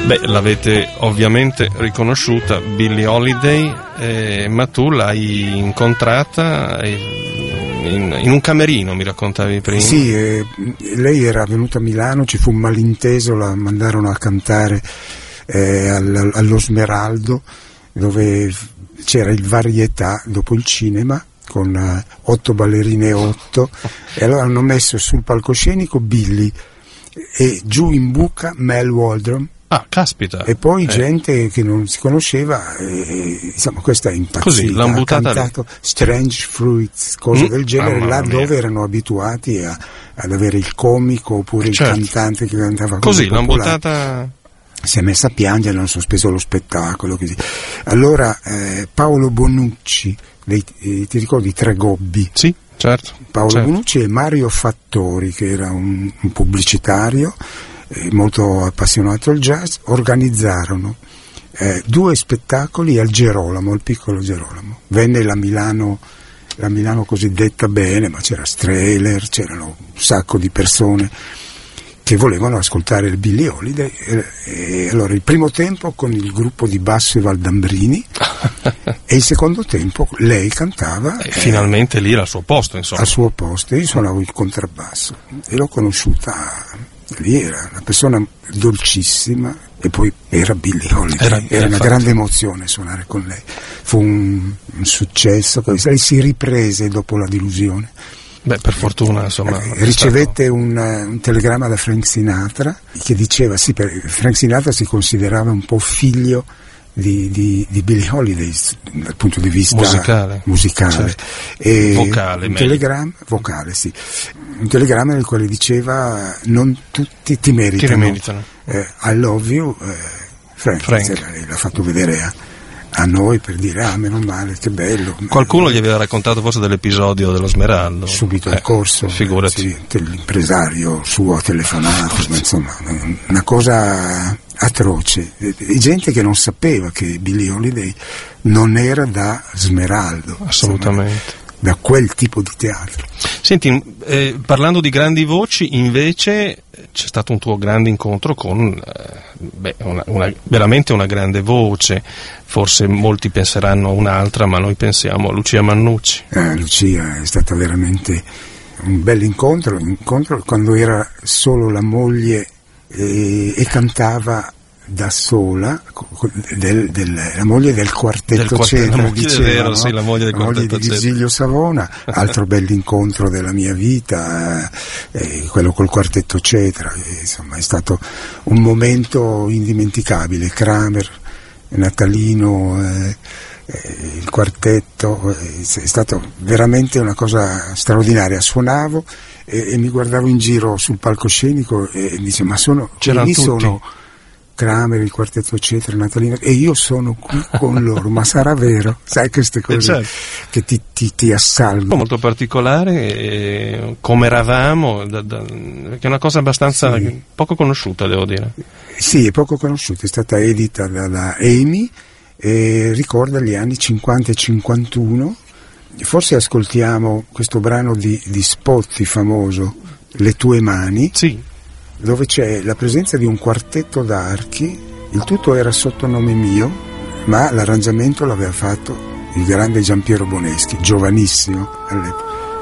Beh, l'avete ovviamente riconosciuta, Billie Holiday, ma tu l'hai incontrata in un camerino, mi raccontavi prima. Sì, lei era venuta a Milano, ci fu un malinteso, la mandarono a cantare allo Smeraldo, dove c'era il Varietà dopo il cinema, con 8 ballerine 8, e allora hanno messo sul palcoscenico Billie e giù in buca Mel Waldron. Ah, caspita. E poi gente che non si conosceva, insomma, questa è impazzita. Così, l'hanno buttata ha cantato Strange Fruits, cose del genere, là dove erano abituati ad avere il comico oppure il cantante che cantava così. L'hanno buttata. Si è messa a piangere, hanno sospeso lo spettacolo, così. Allora Paolo Bonucci, ti ricordi Tre Gobbi? Sì, certo. Paolo Bonucci e Mario Fattori, che era un pubblicitario molto appassionato al jazz, organizzarono 2 spettacoli al Gerolamo, al piccolo Gerolamo. Venne la Milano cosiddetta bene, ma c'era Strehler, c'erano un sacco di persone che volevano ascoltare il Billie Holiday, e allora il primo tempo con il gruppo di basso e Valdambrini e il secondo tempo lei cantava e finalmente lì era al suo posto, insomma. Al suo posto, io suonavo il contrabbasso e l'ho conosciuta lì, era una persona dolcissima, e poi era Billie Holiday, era una grande emozione suonare con lei, fu un successo. Lei si riprese dopo la delusione. Beh, per fortuna, insomma. Ricevette un telegramma da Frank Sinatra che diceva, sì, Frank Sinatra si considerava un po' figlio di Billie Holiday dal punto di vista musicale. Certo. E vocale, un telegramma vocale, sì. Un telegramma nel quale diceva: non tutti ti meritano. I love you, Frank. L'ha fatto vedere a noi per dire meno male, che bello. Qualcuno gli aveva raccontato forse dell'episodio dello Smeraldo, subito in corso, figurati. Sì, l'impresario suo ha telefonato, ma insomma una cosa atroce, e gente che non sapeva che Billie Holiday non era da Smeraldo, assolutamente, insomma, da quel tipo di teatro. Senti, parlando di grandi voci, invece c'è stato un tuo grande incontro con veramente una grande voce. Forse molti penseranno a un'altra, ma noi pensiamo a Lucia Mannucci. Lucia è stata veramente un bel incontro quando era solo la moglie e cantava da sola, la moglie del quartetto Cetra, diceva, no? Sì, la moglie del quartetto di Virgilio Savona. Altro bell'incontro della mia vita, quello col quartetto Cetra, insomma è stato un momento indimenticabile. Kramer, Natalino, il quartetto, è stato veramente una cosa straordinaria. Suonavo e mi guardavo in giro sul palcoscenico e dicevo: ma sono Kramer, il quartetto Cetra, Natalino, e io sono qui con loro, ma sarà vero? Sai, queste cose che ti assalgono. Molto particolare, come eravamo, che è una cosa abbastanza poco conosciuta, devo dire. Sì, è poco conosciuta, è stata edita dalla EMI e ricorda gli anni 50 e 51. Forse ascoltiamo questo brano di Spozzi famoso, Le tue mani. Sì. Dove c'è la presenza di un quartetto d'archi, il tutto era sotto nome mio, ma l'arrangiamento l'aveva fatto il grande Giampiero Boneschi, giovanissimo all'epoca.